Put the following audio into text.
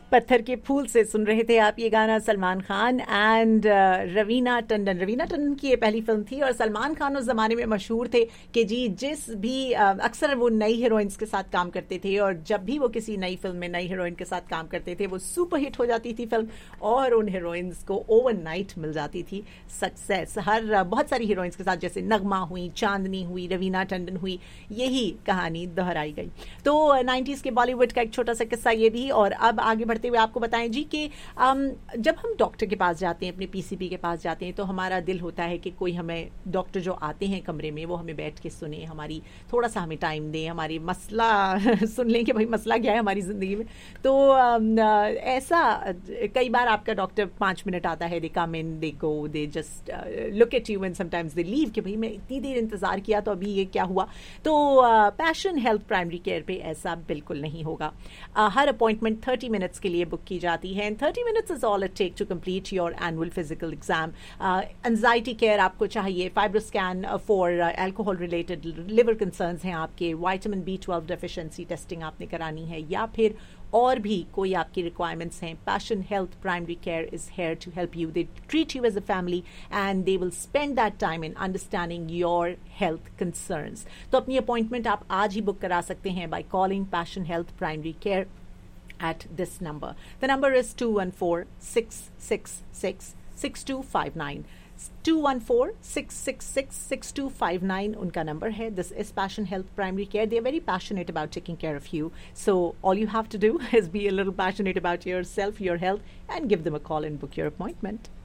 पत्थर के फूल से सुन रहे थे आप ये गाना। सलमान खान एंड रवीना टंडन। रवीना टंडन की ये पहली फिल्म थी और सलमान खान उस जमाने में मशहूर थे कि जी जिस भी अक्सर वो नई हीरोइंस के साथ काम करते थे और जब भी वो किसी नई फिल्म में नई हीरोइन के साथ काम करते थे वो सुपर हिट हो जाती थी फिल्म और उन हीरोइंस को ओवरनाइट मिल जाती थी सक्सेस। हर बहुत सारी हीरोइंस के साथ जैसे नगमा हुई, चांदनी हुई, रवीना टंडन हुई, यही कहानी दोहराई गई। तो 90s के बॉलीवुड का एक छोटा सा किस्सा ये भी। और अब आगे बढ़ते हुए आपको बताएं जी कि जब हम डॉक्टर के पास जाते हैं, अपने पीसीपी के पास जाते हैं, तो हमारा दिल होता है कि कोई हमें डॉक्टर जो आते हैं कमरे में वो हमें बैठ के सुने, हमारी थोड़ा सा हमें टाइम दें, हमारी मसला सुन लें कि भाई मसला क्या है हमारी ज़िंदगी में। तो ऐसा कई बार आपका डॉक्टर 5 मिनट आता है, दे कम इन, दे गो, they just look at you and sometimes they leave कि भाई मैं इतनी देर इंतज़ार किया तो अभी ये क्या हुआ। तो पैशन हेल्थ प्राइमरी केयर पे ऐसा बिल्कुल नहीं होगा। हर अपॉइंटमेंट 30 मिनट्स के लिए बुक की जाती है and 30 minutes is all it take to complete your annual physical exam. Anxiety care आपको चाहिए, fibroscan for alcohol related liver concerns हैं आपके, विटामिन B12 डेफिशिएंसी टेस्टिंग आपने करानी है, या फिर और भी कोई आपकी रिक्वायरमेंट्स हैं, passion health primary care is here to help you. They treat you as a family and they will spend that time in understanding your health concerns. तो अपनी अपॉइंटमेंट आप आज ही बुक करा सकते हैं by calling passion health primary care at this number. The number is 214-666-6259. 214-666-6259 उनका number है. This is Passion Health Primary Care. They are very passionate about taking care of you. So all you have to do is be a little passionate about yourself, your health, and give them a call and book your appointment.